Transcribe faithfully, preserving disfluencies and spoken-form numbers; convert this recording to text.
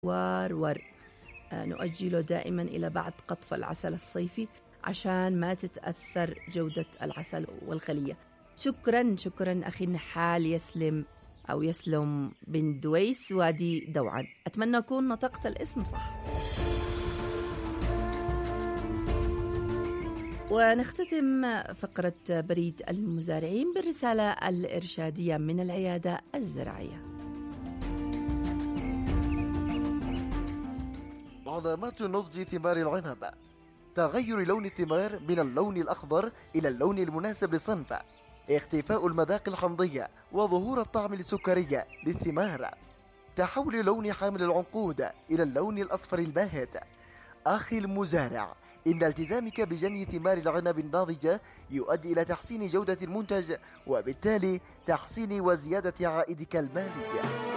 وار ور آه، نؤجله دائما إلى بعد قطف العسل الصيفي عشان ما تتأثر جودة العسل والخلية. شكرا شكرا أخي النحال يسلم أو يسلم بن دويس وادي دوعان، أتمنى أكون نطقت الاسم صح. ونختتم فقرة بريد المزارعين بالرسالة الإرشادية من العيادة الزراعية. علامات نضج ثمار العنب: تغير لون الثمار من اللون الأخضر إلى اللون المناسب للصنف، اختفاء المذاق الحمضية وظهور الطعم السكري للثمار، تحول لون حامل العنقود إلى اللون الأصفر الباهت. أخي المزارع، إن التزامك بجني ثمار العنب الناضجة يؤدي إلى تحسين جودة المنتج وبالتالي تحسين وزيادة عائدك المالي.